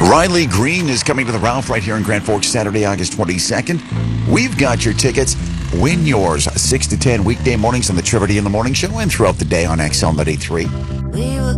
Riley Green is coming to the Ralph right here in Grand Forks Saturday, August 22nd. We've got your tickets. Win yours 6 to 10 weekday mornings on the Trevor D in the Morning Show and throughout the day on XL 93. We were